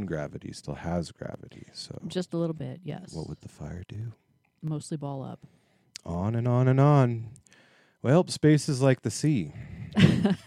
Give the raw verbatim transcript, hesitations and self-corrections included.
gravity still has gravity. So Just a little bit, yes. what would the fire do? Mostly ball up. On and on and on. Well, space is like the sea.